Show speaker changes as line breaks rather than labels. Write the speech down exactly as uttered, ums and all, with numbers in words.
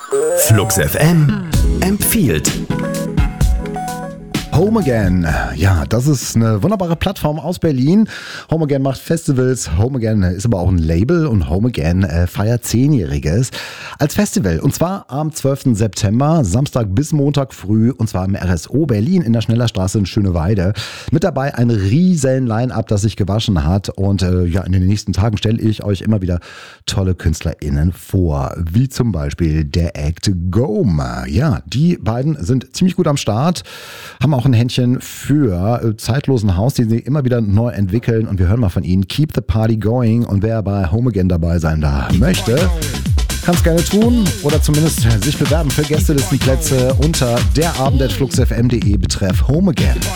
Flux F M empfiehlt.
Home Again, ja, das ist eine wunderbare Plattform aus Berlin. Home Again macht Festivals, Home Again ist aber auch ein Label und Home Again äh, feiert Zehnjähriges als Festival. Und zwar am zwölften September, Samstag bis Montag früh, und zwar im R S O Berlin in der Schnellerstraße in Schöneweide. Mit dabei ein riesen Line-Up, das sich gewaschen hat. Und äh, ja, in den nächsten Tagen stelle ich euch immer wieder tolle KünstlerInnen vor, wie zum Beispiel der Act Goma. Ja, die beiden sind ziemlich gut am Start, haben auch ein Händchen für zeitlosen House, die sie immer wieder neu entwickeln, und wir hören mal von ihnen. Keep the Party Going, und wer bei Home Again dabei sein da möchte, kann es gerne tun oder zumindest sich bewerben für Gästelistenplätze unter derabend at flux f m punkt de betreff Home Again.